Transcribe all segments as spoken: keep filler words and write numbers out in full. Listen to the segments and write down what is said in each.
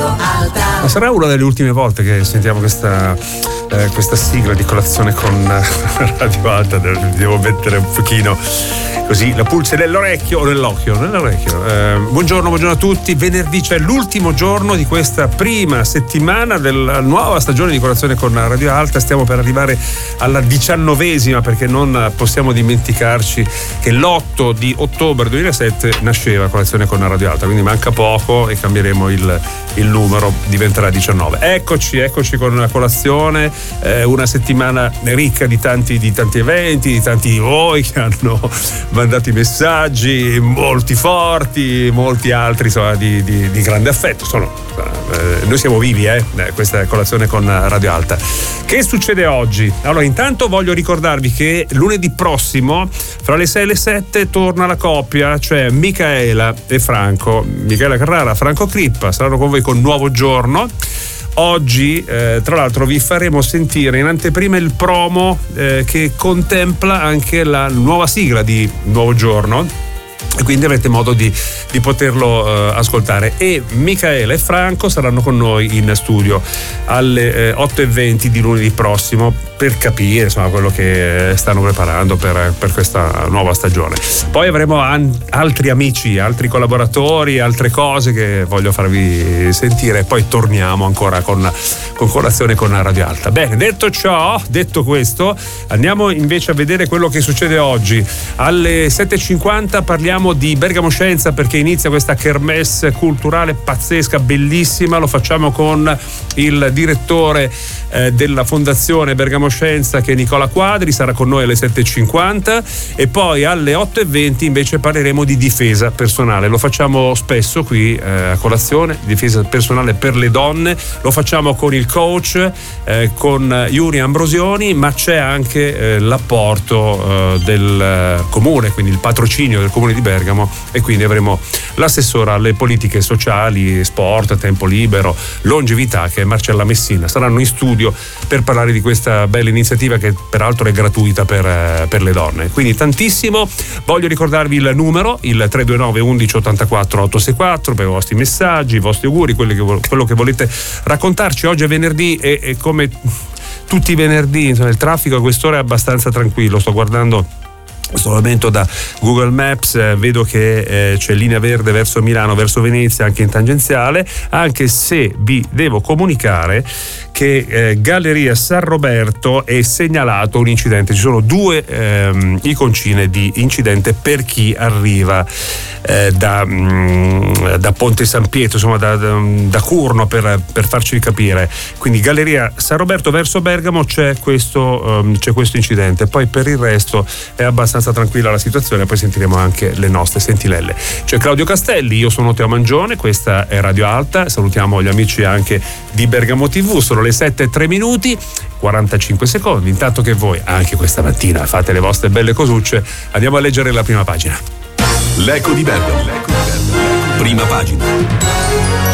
Radio Alta. Ma sarà una delle ultime volte che sentiamo questa, eh, questa sigla di colazione con Radio Alta. Devo mettere un pochino così la pulce nell'orecchio o nell'occhio, nell'orecchio. Eh, buongiorno, buongiorno a tutti. Venerdì c'è l'ultimo giorno di questa prima settimana della nuova stagione di colazione con Radio Alta. Stiamo per arrivare alla diciannovesima, perché non possiamo dimenticarci che l'otto di ottobre duemilasette nasceva colazione con Radio Alta, quindi manca poco e cambieremo il, il numero, diventerà diciannove. Eccoci, eccoci con una colazione, eh, una settimana ricca di tanti, di tanti eventi, di tanti di voi che hanno mandato i messaggi, molti forti, molti altri insomma, di, di, di grande affetto. Sono, eh, noi siamo vivi, eh? Questa è colazione con Radio Alta. Che succede oggi? Allora, intanto voglio ricordarvi che lunedì prossimo, fra le sei e le sette, torna la coppia, cioè Micaela e Franco. Micaela Carrara, Franco Crippa, saranno con voi con Nuovo Giorno. Oggi, eh, tra l'altro, vi faremo sentire in anteprima il promo eh, che contempla anche la nuova sigla di Nuovo Giorno, e quindi avrete modo di, di poterlo uh, ascoltare. E Micaela e Franco saranno con noi in studio alle eh, otto e venti di lunedì prossimo per capire insomma quello che stanno preparando per, per questa nuova stagione. Poi avremo an- altri amici, altri collaboratori, altre cose che voglio farvi sentire, e poi torniamo ancora con, con colazione con Radio Alta. Bene, detto ciò, detto questo, andiamo invece a vedere quello che succede oggi. Alle sette e cinquanta parliamo di Bergamo Scienza, perché inizia questa kermesse culturale pazzesca, bellissima. Lo facciamo con il direttore eh, della Fondazione Bergamo Scienza, che è Nicola Quadri, sarà con noi alle sette e cinquanta, e poi alle otto e venti invece parleremo di difesa personale. Lo facciamo spesso qui eh, a colazione, difesa personale per le donne. Lo facciamo con il coach, eh, con Yuri Ambrosioni, ma c'è anche eh, l'apporto eh, del comune, quindi il patrocinio del comune di Bergamo, e quindi avremo l'assessora alle politiche sociali, sport, tempo libero, longevità, che è Marcella Messina. Saranno in studio per parlare di questa bella iniziativa, che peraltro è gratuita per, per le donne. Quindi tantissimo. Voglio ricordarvi il numero, il tre due nove undici ottantaquattro ottocentosessantaquattro, per i vostri messaggi, i vostri auguri, quelli che, quello che volete raccontarci. Oggi è venerdì e, e come tutti i venerdì insomma, il traffico a quest'ora è abbastanza tranquillo. Sto guardando questo momento da Google Maps, eh, vedo che eh, c'è linea verde verso Milano, verso Venezia, anche in tangenziale, anche se vi devo comunicare che eh, Galleria San Roberto è segnalato un incidente. Ci sono due ehm, iconcine di incidente per chi arriva eh, da, mh, da Ponte San Pietro, insomma da, da, da Curno, per, per farci capire. Quindi Galleria San Roberto verso Bergamo c'è questo, um, c'è questo incidente. Poi per il resto è abbastanza tranquilla la situazione, poi sentiremo anche le nostre sentinelle. C'è Claudio Castelli, io sono Teo Mangione, questa è Radio Alta. Salutiamo gli amici anche di Bergamo tivù. Sono le sette e tre minuti, quarantacinque secondi. Intanto che voi anche questa mattina fate le vostre belle cosucce, andiamo a leggere la prima pagina. L'Eco di Bergamo, prima pagina.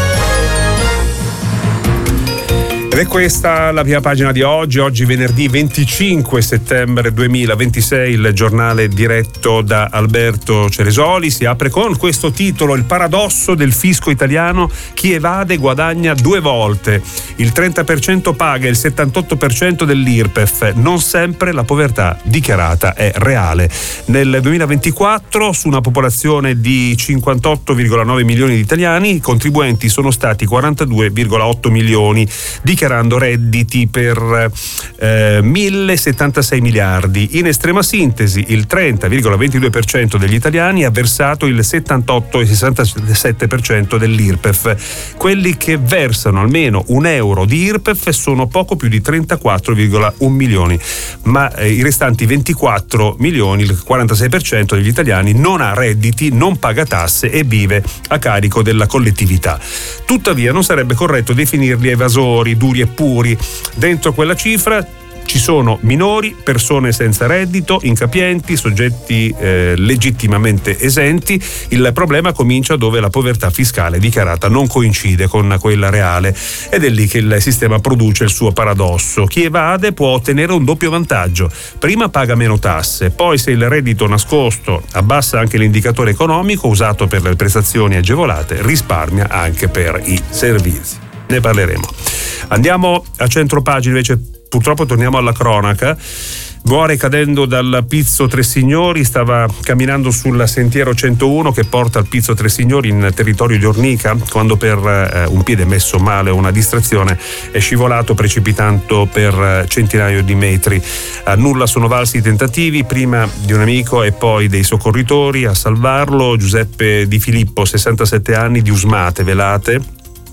Ed è questa la prima pagina di oggi, oggi venerdì venticinque settembre duemilaventisei, il giornale diretto da Alberto Ceresoli. Si apre con questo titolo: il paradosso del fisco italiano, chi evade guadagna due volte, il trenta per cento paga il settantotto per cento dell'I R P E F, non sempre la povertà dichiarata è reale. Nel duemilaventiquattro, su una popolazione di cinquantotto virgola nove milioni di italiani, i contribuenti sono stati quarantadue virgola otto milioni, dichiarando redditi per eh, millesettantasei miliardi. In estrema sintesi, il trenta virgola ventidue per cento degli italiani ha versato il settantotto virgola sessantasette per cento dell'I R P E F. Quelli che versano almeno un euro di I R P E F sono poco più di trentaquattro virgola uno milioni, ma eh, i restanti ventiquattro milioni, il quarantasei per cento degli italiani, non ha redditi, non paga tasse e vive a carico della collettività. Tuttavia non sarebbe corretto definirli evasori, duri e puri. Dentro quella cifra Ci sono minori, persone senza reddito, incapienti, soggetti eh, legittimamente esenti. Il problema comincia dove la povertà fiscale dichiarata non coincide con quella reale, ed è lì che il sistema produce il suo paradosso. Chi evade può ottenere un doppio vantaggio: prima paga meno tasse, poi se il reddito nascosto abbassa anche l'indicatore economico usato per le prestazioni agevolate, risparmia anche per i servizi. Ne parleremo. Andiamo a centropagina invece, purtroppo torniamo alla cronaca. Muore cadendo dal Pizzo Tre Signori, stava camminando sul sentiero centouno che porta al Pizzo Tre Signori in territorio di Ornica, quando per eh, un piede messo male o una distrazione è scivolato precipitando per centinaio di metri. A nulla sono valsi i tentativi, prima di un amico e poi dei soccorritori a salvarlo. Giuseppe Di Filippo, sessantasette anni, di Usmate Velate.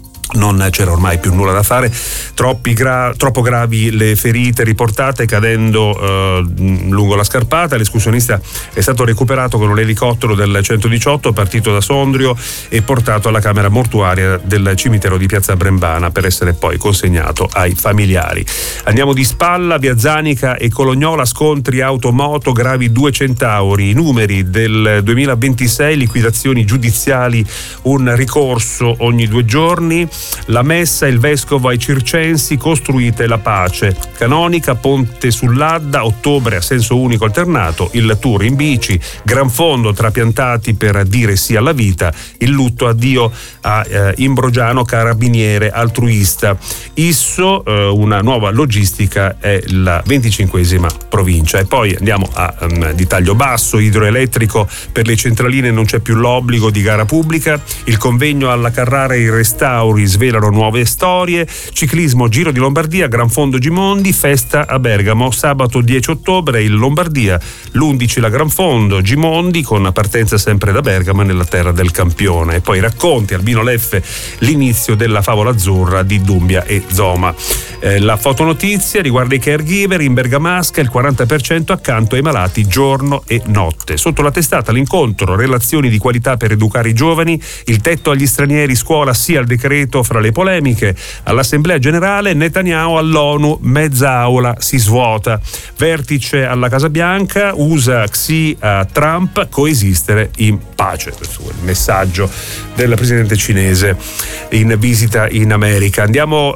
Non c'era ormai più nulla da fare, troppi gra- troppo gravi le ferite riportate cadendo eh, lungo la scarpata. L'escursionista è stato recuperato con un elicottero del centodiciotto partito da Sondrio e portato alla camera mortuaria del cimitero di Piazza Brembana per essere poi consegnato ai familiari. Andiamo di spalla, via Zanica e Colognola, scontri auto-moto, gravi due centauri. I numeri del duemilaventisei, liquidazioni giudiziali, un ricorso ogni due giorni. La messa, il vescovo ai circensi, costruite la pace. Canonica, Ponte sull'Adda, ottobre a senso unico alternato, il tour in bici, gran fondo trapiantati per dire sì alla vita, il lutto addio a eh, Imbrogiano, carabiniere altruista. Isso, eh, una nuova logistica, è la venticinquesima provincia. E poi andiamo a um, di taglio basso, idroelettrico, per le centraline non c'è più l'obbligo di gara pubblica, il convegno alla Carrara e i restauri svelano nuove storie, ciclismo Giro di Lombardia, Gran Fondo Gimondi, festa a Bergamo, sabato dieci ottobre in Lombardia, l'undici la Gran Fondo Gimondi con partenza sempre da Bergamo nella terra del campione. E poi racconti Albino Leffe, l'inizio della favola azzurra di Dumbia e Zoma. Eh, la fotonotizia riguarda i caregiver in Bergamasca, il quaranta per cento accanto ai malati giorno e notte. Sotto la testata l'incontro, relazioni di qualità per educare i giovani, il tetto agli stranieri, scuola sì al decreto. Fra le polemiche, all'Assemblea Generale Netanyahu all'ONU, mezza aula si svuota. Vertice alla Casa Bianca, U S A Xi a Trump, coesistere in pace. Questo è il messaggio del presidente cinese in visita in America. Andiamo,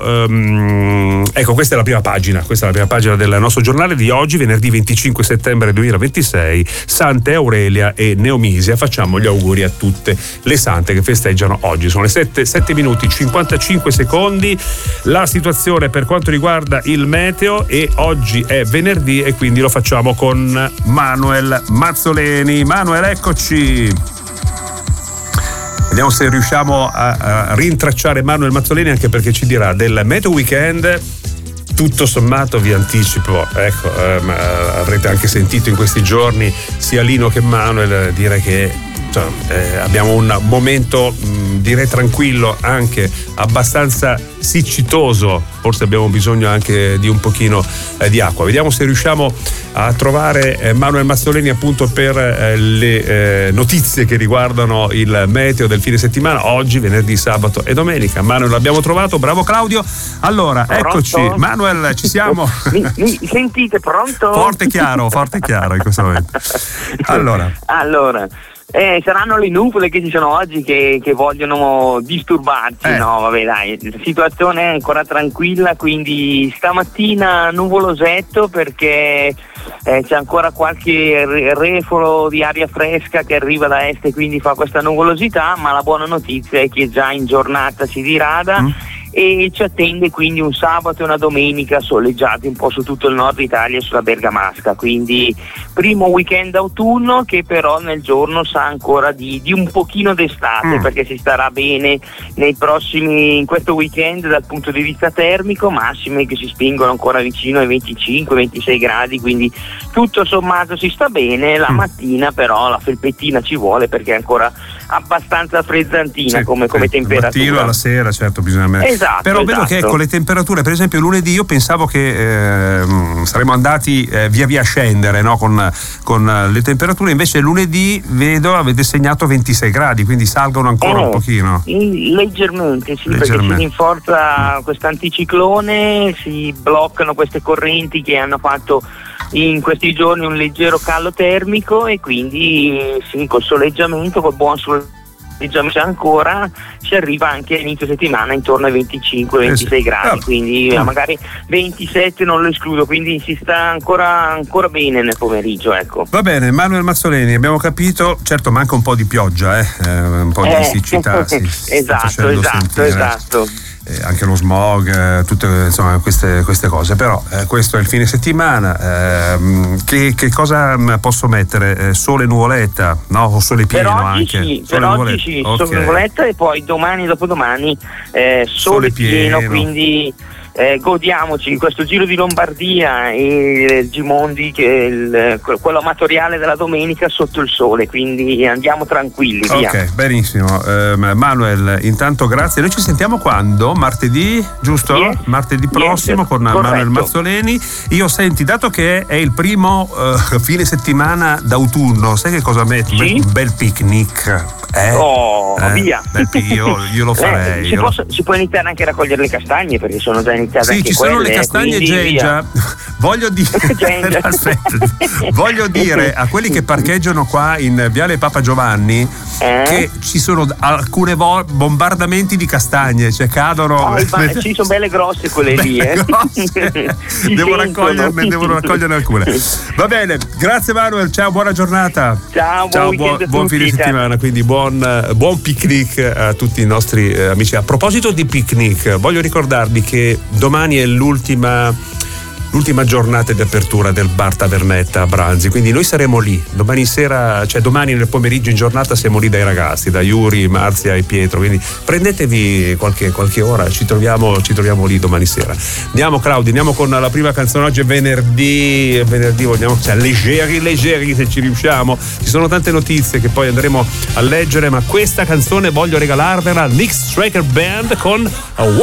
um, ecco, questa è la prima pagina, questa è la prima pagina del nostro giornale di oggi, venerdì venticinque settembre duemilaventisei, Sante Aurelia e Neomisia. Facciamo gli auguri a tutte le sante che festeggiano oggi. Sono le sette, sette minuti cinquantacinque secondi. La situazione per quanto riguarda il meteo, e oggi è venerdì e quindi lo facciamo con Manuel Mazzoleni. Manuel, eccoci. Vediamo se riusciamo a, a rintracciare Manuel Mazzoleni, anche perché ci dirà del meteo weekend. Tutto sommato vi anticipo, ecco, ehm, avrete anche sentito in questi giorni sia Lino che Manuel dire che cioè, eh, abbiamo un momento mh, direi tranquillo, anche abbastanza siccitoso, forse abbiamo bisogno anche di un pochino eh, di acqua. Vediamo se riusciamo a trovare eh, Manuel Mazzoleni appunto per eh, le eh, notizie che riguardano il meteo del fine settimana, oggi, venerdì, sabato e domenica. Manuel l'abbiamo trovato, bravo Claudio. Allora, pronto? Eccoci, Manuel, ci siamo? Mi, mi sentite, pronto? Forte e chiaro, forte e chiaro in questo momento. Allora, allora Eh, saranno le nuvole che ci sono oggi che, che vogliono disturbarci, eh. no? Vabbè, dai, la situazione è ancora tranquilla, quindi stamattina nuvolosetto perché eh, c'è ancora qualche refolo di aria fresca che arriva da est e quindi fa questa nuvolosità, ma la buona notizia è che già in giornata si dirada. Mm. E ci attende quindi un sabato e una domenica soleggiati un po' su tutto il nord Italia e sulla Bergamasca, quindi primo weekend autunno che però nel giorno sa ancora di, di un pochino d'estate, mm. perché si starà bene nei prossimi, in questo weekend dal punto di vista termico, massime che si spingono ancora vicino ai venticinque ventisei gradi, quindi tutto sommato si sta bene. La mm. mattina però la felpettina ci vuole perché è ancora abbastanza frezzantina, sì, come, come sì, temperatura. Al mattino, alla sera, certo, bisogna mettere. Esatto, però esatto. vedo che con le temperature, per esempio lunedì io pensavo che eh, saremmo andati eh, via via a scendere, no? con, con le temperature, invece lunedì vedo avete segnato ventisei gradi, quindi salgono ancora eh, un pochino. In, leggermente, sì, leggermente. Perché si rinforza questo anticiclone, si bloccano queste correnti che hanno fatto in questi giorni un leggero calo termico e quindi sì, col soleggiamento, col buon soleggiamento ancora si arriva anche all'inizio settimana intorno ai venticinque ventisei eh sì. gradi, ah. quindi ah. magari ventisette non lo escludo, quindi si sta ancora, ancora bene nel pomeriggio, ecco. Va bene, Manuel Mazzoleni, abbiamo capito, certo manca un po' di pioggia, eh, eh un po' di eh. siccità. Si, si esatto, esatto, sentire. esatto. Eh, anche lo smog, eh, tutte insomma, queste, queste cose, però eh, questo è il fine settimana. Eh, che, che cosa posso mettere? Eh, sole nuvoletta, no? O sole pieno per oggi anche? Sì, sole per nuvoletta. oggi sì, Okay. sole nuvoletta e poi domani e dopodomani eh, sole, sole pieno, pieno, quindi eh, godiamoci questo Giro di Lombardia e il Gimondi, che è il, quello amatoriale della domenica sotto il sole, quindi andiamo tranquilli, via. Ok, benissimo. Eh, Manuel, intanto grazie. Noi ci sentiamo quando? Martedì, giusto? Yes. Martedì prossimo Yes. con Corretto. Manuel Mazzoleni. Io senti, dato che è il primo uh, fine settimana d'autunno, sai che cosa metti? Sì? Un bel picnic. Eh? Oh, eh? via! Bel pic- io, io lo farei. Eh, si, io può, lo... si può iniziare anche a raccogliere le castagne, perché sono già iniziate Sì, anche ci sono quelle, le castagne quindi Gengia. Voglio dire, Gengia. aspetta, voglio dire a quelli che parcheggiano qua in Viale Papa Giovanni eh? che ci sono alcune vo- bombardamenti di castagne, cioè cadono. Oh, ma, sì, sono belle grosse quelle lì, eh. Devo raccoglierne, devo raccoglierne alcune. Va bene, grazie Manuel, ciao, buona giornata. Ciao, buon, ciao, weekend buon, buon tutti, fine ciao. settimana, quindi buon, buon picnic a tutti i nostri eh, amici. A proposito di picnic, voglio ricordarvi che domani è l'ultima l'ultima giornata di apertura del bar Tavernetta a Branzi, quindi noi saremo lì domani sera, cioè domani nel pomeriggio in giornata siamo lì dai ragazzi, da Yuri, Marzia e Pietro, quindi prendetevi qualche, qualche ora, ci troviamo, ci troviamo lì domani sera. Andiamo Claudio, andiamo con la prima canzone. Oggi è venerdì, è venerdì vogliamo, cioè leggeri leggeri se ci riusciamo, ci sono tante notizie che poi andremo a leggere, ma questa canzone voglio regalarvela al Nick Striker Band con